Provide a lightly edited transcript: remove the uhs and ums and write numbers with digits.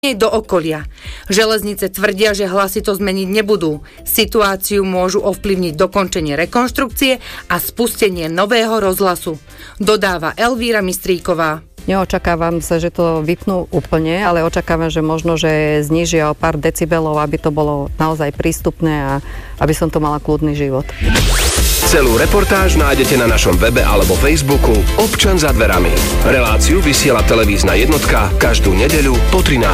do okolia. Železnice tvrdia, že hlasy to zmeniť nebudú. Situáciu môžu ovplyvniť dokončenie rekonštrukcie a spustenie nového rozhlasu. Dodáva Elvíra Mistríková. Neočakávam sa, že to vypnú úplne, ale očakávam, že možno, že znížia o pár decibelov, aby to bolo naozaj prístupné a aby som to mala kľudný život. Celú reportáž nájdete na našom webe alebo Facebooku Občan za dverami. Reláciu vysiela televízna jednotka každú nedeľu po 13.